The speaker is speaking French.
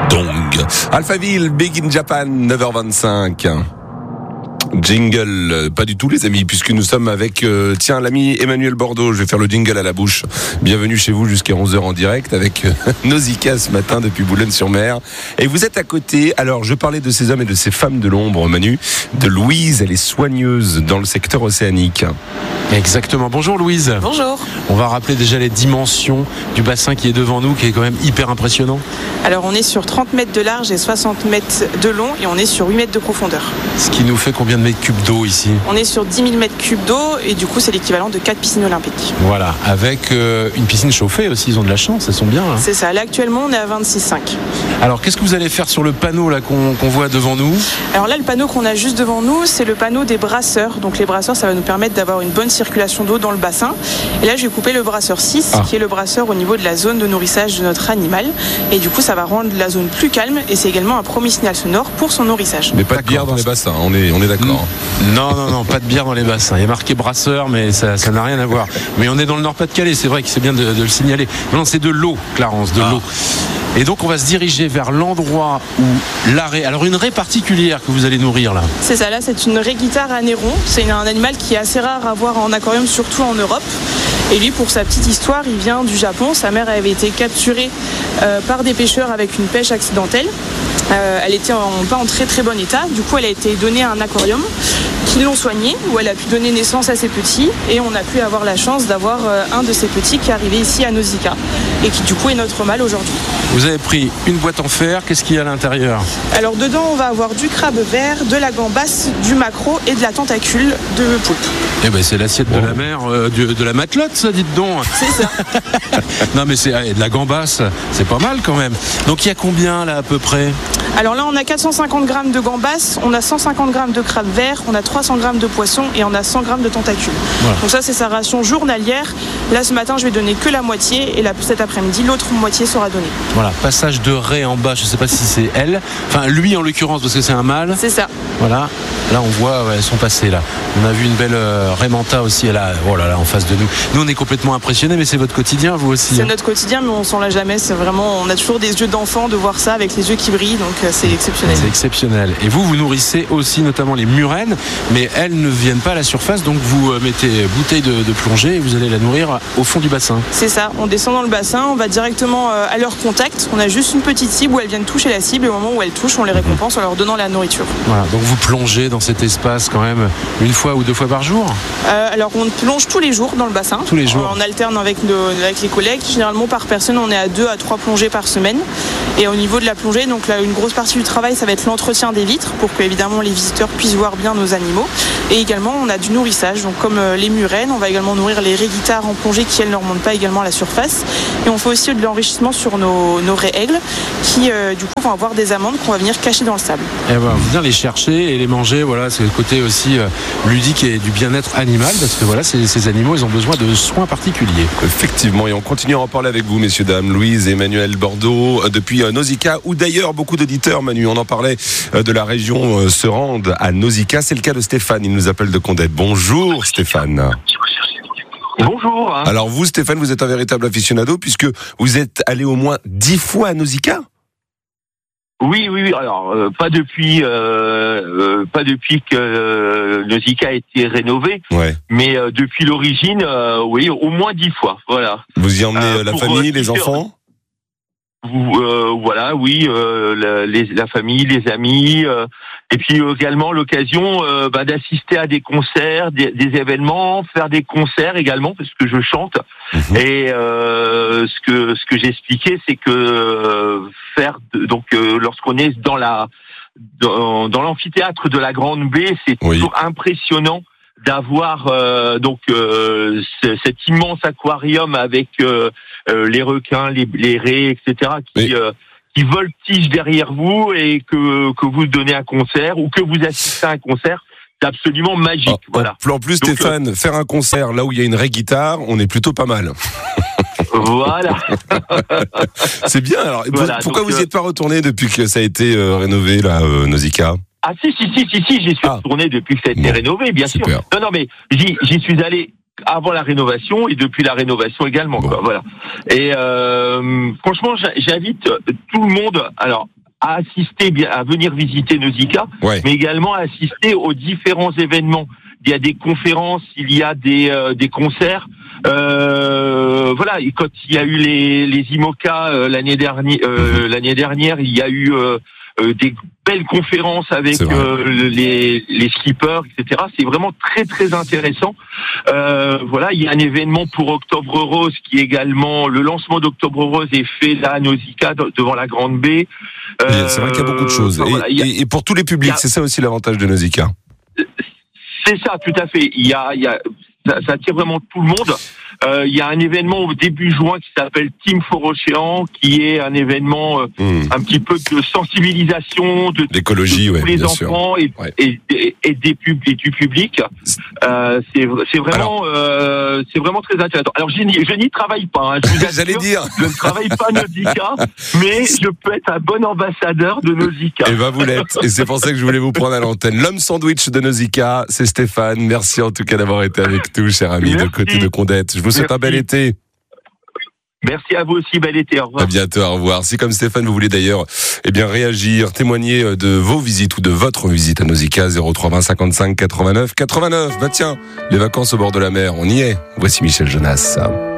Dong. Alphaville, Big in Japan, 9h25. Jingle, pas du tout les amis, puisque nous sommes avec l'ami Emmanuel Bordeaux. Je vais faire le jingle à la bouche. Bienvenue chez vous jusqu'à 11h en direct avec Nausicaa ce matin depuis Boulogne-sur-Mer. Et vous êtes à côté, alors je parlais de ces hommes et de ces femmes de l'ombre, Manu, de Louise, elle est soigneuse dans le secteur océanique. Exactement, bonjour Louise. Bonjour. On va rappeler déjà les dimensions du bassin qui est devant nous, qui est quand même hyper impressionnant. Alors on est sur 30 mètres de large et 60 mètres de long et on est sur 8 mètres de profondeur. Ce qui nous fait combien de mètres cubes d'eau ici ? On est sur 10 000 mètres cubes d'eau et du coup c'est l'équivalent de 4 piscines olympiques. Voilà, avec une piscine chauffée aussi, ils ont de la chance, elles sont bien. Hein. C'est ça, là actuellement on est à 26,5. Alors qu'est-ce que vous allez faire sur le panneau là qu'on voit devant nous ? Alors là le panneau qu'on a juste devant nous c'est le panneau des brasseurs. Donc les brasseurs ça va nous permettre d'avoir une bonne circulation d'eau dans le bassin. Et là je vais couper le brasseur 6 qui est le brasseur au niveau de la zone de nourrissage de notre animal. Et du coup ça va rendre la zone plus calme et c'est également un premier signal sonore pour son nourrissage. Mais pas de bière dans les bassins, on est d'accord. Non, pas de bière dans les bassins. Il y a marqué brasseur, mais ça n'a rien à voir. Mais on est dans le Nord-Pas-de-Calais, c'est vrai que c'est bien de le signaler. Non, c'est de l'eau, Clarence, de l'eau. Et donc on va se diriger vers l'endroit où l'arrêt. Alors une raie particulière que vous allez nourrir là. C'est ça, là c'est une raie guitare à néron. C'est un animal qui est assez rare à voir en aquarium, surtout en Europe. Et lui, pour sa petite histoire, il vient du Japon. Sa mère avait été capturée par des pêcheurs avec une pêche accidentelle. Elle était pas en très très bon état. Du coup, elle a été donnée à un aquarium qui l'ont soignée, où elle a pu donner naissance à ses petits. Et on a pu avoir la chance d'avoir un de ces petits qui est arrivé ici à Nausicaa et qui du coup est notre mâle aujourd'hui. Vous avez pris une boîte en fer. Qu'est-ce qu'il y a à l'intérieur ? Alors dedans, on va avoir du crabe vert, de la gambasse, du maquereau et de la tentacule de poulpe. Eh ben c'est l'assiette de la mer, de la matelote, ça, dites donc. C'est ça. Non mais c'est de la gambasse, c'est pas mal quand même. Donc il y a combien là à peu près ? Alors là, on a 450 grammes de gambas, on a 150 grammes de crabe vert, on a 300 grammes de poisson et on a 100 grammes de tentacules. Voilà. Donc ça, c'est sa ration journalière. Là, ce matin, je vais donner que la moitié et là, cet après-midi, l'autre moitié sera donnée. Voilà, passage de raie en bas, je ne sais pas si c'est elle. Enfin, lui en l'occurrence, parce que c'est un mâle. C'est ça. Voilà. Là, on voit, elles sont passées là. On a vu une belle raie manta aussi, là, oh là là, en face de nous. Nous, on est complètement impressionnés, mais c'est votre quotidien, vous aussi. C'est notre quotidien, mais on s'en l'a jamais. C'est vraiment, on a toujours des yeux d'enfant de voir ça avec les yeux qui brillent, donc c'est exceptionnel. C'est exceptionnel. Et vous nourrissez aussi notamment les murènes, mais elles ne viennent pas à la surface, donc vous mettez bouteille de plongée et vous allez la nourrir au fond du bassin. C'est ça. On descend dans le bassin, on va directement à leur contact. On a juste une petite cible où elles viennent toucher la cible et au moment où elles touchent, on les récompense en leur donnant la nourriture. Voilà. Donc vous plongez dans cet espace quand même une fois ou deux fois par jour ? Alors on plonge tous les jours dans le bassin. Tous les jours. On alterne avec les collègues. Généralement par personne, on est à 2 à 3 plongées par semaine. Et au niveau de la plongée, donc là, une grosse partie du travail, ça va être l'entretien des vitres pour que évidemment les visiteurs puissent voir bien nos animaux. Et également, on a du nourrissage. Donc comme les murènes, on va également nourrir les raies guitares en plongée qui elles ne remontent pas également à la surface. Et on fait aussi de l'enrichissement sur nos raies aigles qui du coup vont avoir des amandes qu'on va venir cacher dans le sable. Et ben, on vient les chercher et les manger. Voilà, c'est le côté aussi ludique et du bien-être animal parce que voilà, ces animaux, ils ont besoin de soins particuliers. Effectivement, et on continue à en parler avec vous, messieurs, dames, Louise et Emmanuel Bordeaux, depuis Nausicaa, où d'ailleurs beaucoup d'auditeurs, Manu, on en parlait, de la région se rendent à Nausicaa. C'est le cas de Stéphane, il nous appelle de Condette. Bonjour Stéphane. Bonjour. Alors vous, Stéphane, vous êtes un véritable aficionado puisque vous êtes allé au moins 10 fois à Nausicaa. Oui. Alors pas depuis que Nausicaa a été rénové, mais depuis l'origine, oui, au moins 10 fois. Voilà. Vous y emmenez la famille, les enfants ? Voilà, oui, la famille, les amis, et puis également l'occasion d'assister à des concerts, des événements, faire des concerts également parce que je chante. Et ce que j'expliquais, c'est que lorsqu'on est dans l'amphithéâtre de la Grande Baie, c'est toujours impressionnant d'avoir cet immense aquarium avec les requins, les raies, etc. qui voltigent derrière vous et que vous donnez un concert ou que vous assistez à un concert. C'est absolument magique. Voilà. En plus, donc, Stéphane, faire un concert là où il y a une raie guitare, on est plutôt pas mal. Voilà. C'est bien. Alors, voilà, pourquoi vous n'y êtes pas retourné depuis que ça a été rénové là, Nausicaa ? Ah si, j'y suis retourné depuis que ça a été rénové, bien sûr. Non, mais j'y suis allé avant la rénovation et depuis la rénovation également. Quoi, voilà. Et franchement, j'invite tout le monde. Alors, à assister, à venir visiter Nausicaa, mais également à assister aux différents événements. Il y a des conférences, il y a des concerts. Voilà, et quand il y a eu les IMOCA l'année dernière, il y a eu des belles conférences avec les skippers, etc. C'est vraiment très très intéressant. Voilà, il y a un événement pour Octobre Rose qui est également le lancement d'Octobre Rose est fait là à Nausicaa devant la Grande Baie. C'est vrai qu'il y a beaucoup de choses. Et pour tous les publics, c'est ça aussi l'avantage de Nausicaa. C'est ça, tout à fait. Ça attire vraiment tout le monde. Il y a un événement au début juin qui s'appelle Team For Océan, qui est un événement un petit peu de sensibilisation d'écologie, de tous les enfants et du public. C'est vraiment très intéressant. Alors je n'y travaille pas. J'allais dire, je ne travaille pas Nausicaa, mais je peux être un bon ambassadeur de Nausicaa. Et vous l'êtes. Et c'est pour ça que je voulais vous prendre à l'antenne. L'homme sandwich de Nausicaa, c'est Stéphane. Merci en tout cas d'avoir été avec nous, cher ami, de côté de Condette. Je vous souhaite un bel été. Merci à vous aussi, bel été, au revoir. À bientôt, au revoir. Si comme Stéphane, vous voulez d'ailleurs réagir, témoigner de vos visites ou de votre visite à Nausicaa, 03 20 55 89 89. Bah tiens, les vacances au bord de la mer, on y est. Voici Michel Jonas.